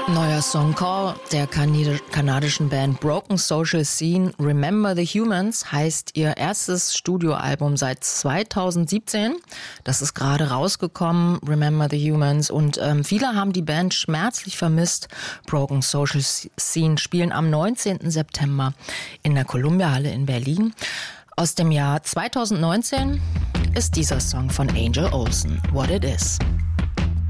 Neuer Songcall der kanadischen Band Broken Social Scene. Remember the Humans heißt ihr erstes Studioalbum seit 2017. Das ist gerade rausgekommen, Remember the Humans. Und viele haben die Band schmerzlich vermisst. Broken Social Scene spielen am 19. September in der Columbia-Halle in Berlin. Aus dem Jahr 2019 ist dieser Song von Angel Olsen, What It Is.